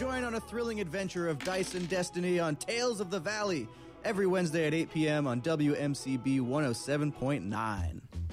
join on a thrilling adventure of dice and destiny on Tales of the Valley every Wednesday at 8 p.m. on WMCB 107.9.